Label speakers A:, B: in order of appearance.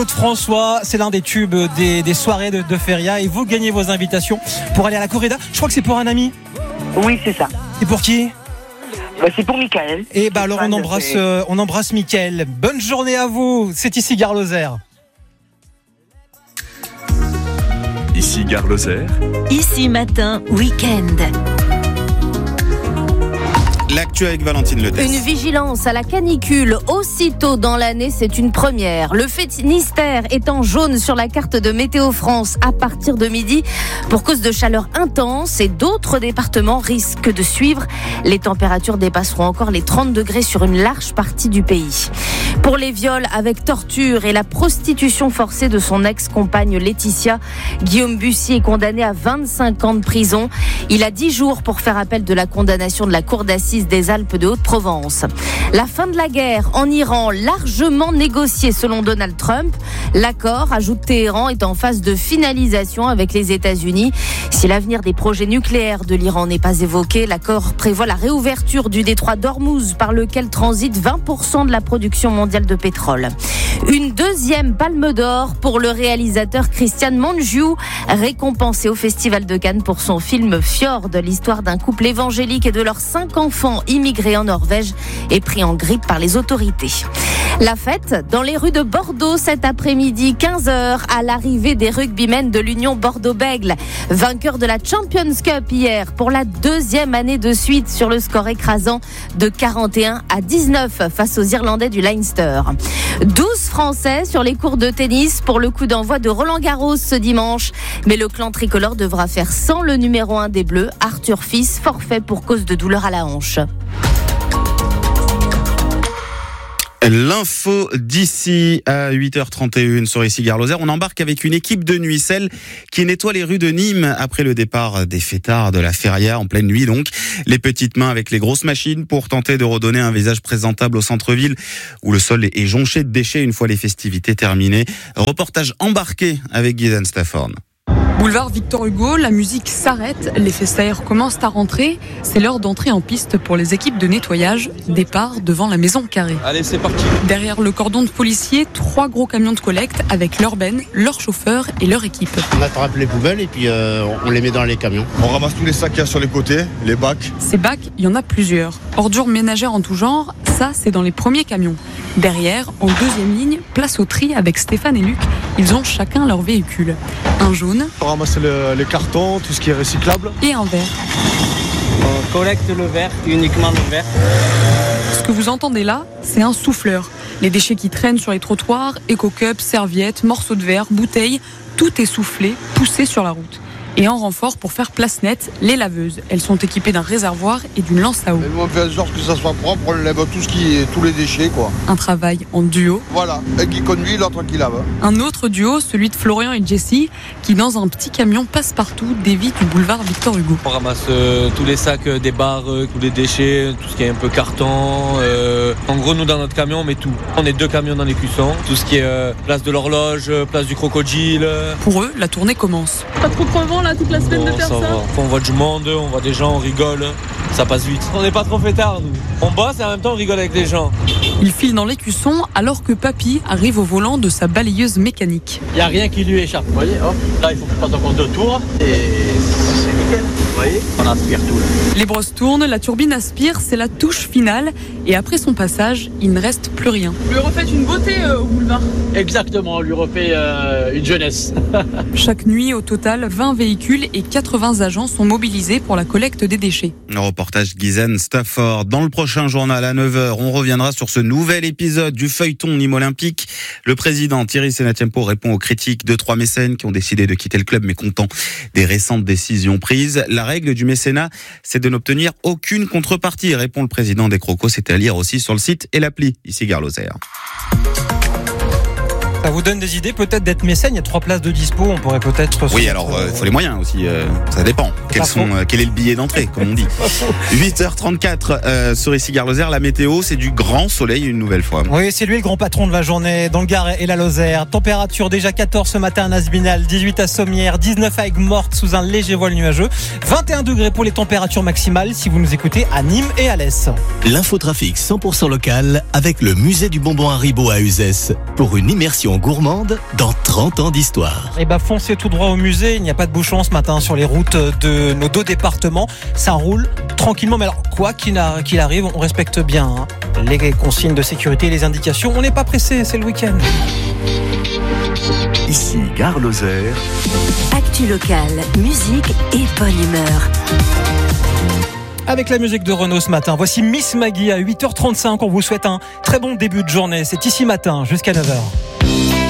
A: François, c'est l'un des tubes des soirées de Feria et vous gagnez vos invitations pour aller à la corrida. Je crois que c'est pour un ami.
B: Oui, c'est ça.
A: Et pour qui?
B: C'est pour Mickaël.
A: Et alors on embrasse Mickaël. Bonne journée à vous. C'est ici Gare Lozère.
C: Ici Gare Lozère.
D: Ici matin, week-end.
E: L'actu avec Valentine Ledès.
F: Une vigilance à la canicule aussitôt dans l'année, c'est une première. Le Finistère est en jaune sur la carte de Météo France à partir de midi pour cause de chaleur intense et d'autres départements risquent de suivre. Les températures dépasseront encore les 30 degrés sur une large partie du pays. Pour les viols avec torture et la prostitution forcée de son ex-compagne Laetitia, Guillaume Bussy est condamné à 25 ans de prison. Il a 10 jours pour faire appel de la condamnation de la cour d'assises des Alpes de Haute-Provence. La fin de la guerre en Iran, largement négociée selon Donald Trump. L'accord, ajoute Téhéran, est en phase de finalisation avec les États-Unis. Si l'avenir des projets nucléaires de l'Iran n'est pas évoqué, l'accord prévoit la réouverture du détroit d'Ormuz par lequel transite 20% de la production mondiale de pétrole. Une deuxième palme d'or pour le réalisateur Christian Mungiu, récompensé au Festival de Cannes pour son film Fjord, l'histoire d'un couple évangélique et de leurs 5 enfants immigrés en Norvège et pris en grippe par les autorités. La fête dans les rues de Bordeaux cet après-midi, 15h, à l'arrivée des rugbymen de l'Union Bordeaux-Bègles. Vainqueurs de la Champions Cup hier pour la 2e année de suite sur le score écrasant de 41-19 face aux Irlandais du Leinster. 12 Français sur les cours de tennis pour le coup d'envoi de Roland-Garros ce dimanche. Mais le clan tricolore devra faire sans le numéro 1 des Bleus, Arthur Fils, forfait pour cause de douleur à la hanche.
E: L'info d'ici à 8h31 sur ici Gare Lozère. On embarque avec une équipe de nuit, celle qui nettoie les rues de Nîmes après le départ des fêtards de la feria en pleine nuit. Donc, les petites mains avec les grosses machines pour tenter de redonner un visage présentable au centre-ville où le sol est jonché de déchets une fois les festivités terminées. Reportage embarqué avec Guylaine Stafford.
G: Boulevard Victor Hugo, la musique s'arrête, les festaires commencent à rentrer. C'est l'heure d'entrer en piste pour les équipes de nettoyage. Départ devant la Maison Carrée.
H: Allez, c'est parti.
G: Derrière le cordon de policiers, 3 gros camions de collecte avec leur benne, leur chauffeur et leur équipe.
I: On attrape les poubelles et puis on les met dans les camions.
H: On ramasse tous les sacs qu'il y a sur les côtés, les bacs.
G: Ces bacs, il y en a plusieurs. Ordures ménagères en tout genre, ça c'est dans les premiers camions. Derrière, en deuxième ligne, place au tri avec Stéphane et Luc. Ils ont chacun leur véhicule. Un jaune.
H: On ramasse les cartons, tout ce qui est recyclable.
G: Et un vert.
J: On collecte le vert, uniquement le vert.
G: Ce que vous entendez là, c'est un souffleur. Les déchets qui traînent sur les trottoirs, éco-cups, serviettes, morceaux de verre, bouteilles, tout est soufflé, poussé sur la route. Et en renfort, pour faire place nette, les laveuses. Elles sont équipées d'un réservoir et d'une lance à eau.
H: On fait en sorte que ça soit propre, on lève tous les déchets, quoi.
G: Un travail en duo.
H: Voilà, un qui conduit, l'autre qui lave.
G: Un autre duo, celui de Florian et Jessie, qui dans un petit camion passe-partout dévie du boulevard Victor Hugo.
K: On ramasse tous les sacs des bars, tous les déchets, tout ce qui est un peu carton. En gros, nous dans notre camion, on met tout. On est 2 camions dans les cuissons. Tout ce qui est place de l'horloge, place du crocodile.
G: Pour eux, la tournée commence. Pas trop crevant là toute la semaine de faire ça.
K: On voit du monde, on voit des gens, on rigole. Ça passe vite. On n'est pas trop fêtards, nous. On bosse et en même temps on rigole avec les gens.
G: Il file dans l'écusson alors que Papy arrive au volant de sa balayeuse mécanique.
J: Il n'y a rien qui lui échappe. Vous voyez, hop, là il faut qu'on fasse encore 2 tours et c'est nickel. Vous voyez, on aspire tout là.
G: Les brosses tournent, la turbine aspire, c'est la touche finale. Et après son passage, il ne reste plus rien. Vous lui refaites une beauté au boulevard.
J: Exactement, on lui refait une jeunesse.
G: Chaque nuit, au total, 20 véhicules et 80 agents sont mobilisés pour la collecte des déchets.
E: Le reportage Guylaine Stafford. Dans le prochain journal à 9h, on reviendra sur ce nouvel épisode du feuilleton Nîmes Olympique. Le président Thierry Senatiempo répond aux critiques de 3 mécènes qui ont décidé de quitter le club mécontents des récentes décisions prises. La règle du mécénat, c'est de n'obtenir aucune contrepartie, répond le président des Crocos. C'est à lire aussi sur le site et l'appli, ici Gare Lozère.
A: Ça vous donne des idées peut-être d'être mécène? Il y a 3 places de dispo, on pourrait peut-être...
E: Oui, alors il faut les moyens aussi, ça dépend. Quel est le billet d'entrée, comme on dit. 8h34 sur ici Gare Lozère, la météo, c'est du grand soleil une nouvelle fois.
A: Oui, c'est lui le grand patron de la journée dans le Gard et la Lozère. Température déjà 14 ce matin à Nasbinal, 18 à Sommières, 19 à Aigues-Mortes sous un léger voile nuageux, 21 degrés pour les températures maximales si vous nous écoutez à Nîmes et à l'Est.
L: L'infotrafic 100% local avec le musée du bonbon Haribo à Uzès pour une immersion région gourmande dans 30 ans d'histoire.
A: Et foncez tout droit au musée. Il n'y a pas de bouchons ce matin sur les routes de nos 2 départements. Ça roule tranquillement. Mais alors, quoi qu'il arrive, on respecte bien les consignes de sécurité et les indications. On n'est pas pressé, c'est le week-end.
C: Ici, Gare Lozère.
D: Actu locale, musique et bonne humeur.
A: Avec la musique de Renaud ce matin, voici Miss Maggie à 8h35. On vous souhaite un très bon début de journée. C'est Ici Matin jusqu'à 9h.